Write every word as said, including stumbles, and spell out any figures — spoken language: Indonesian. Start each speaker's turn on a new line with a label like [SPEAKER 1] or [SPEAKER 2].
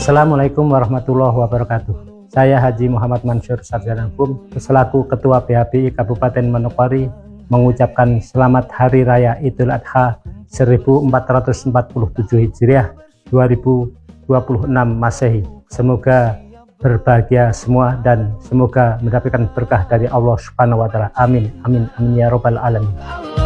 [SPEAKER 1] Assalamualaikum warahmatullahi wabarakatuh. Saya Haji Muhammad Mansur Sarjana Hukum, selaku Ketua P H B I Kabupaten Manokwari, mengucapkan selamat Hari Raya Idul Adha seribu empat ratus empat puluh tujuh Hijriah dua ribu dua puluh enam Masehi. Semoga berbahagia semua dan semoga mendapatkan berkah dari Allah Subhanahu wa taala. Amin amin amin ya rabbal alamin.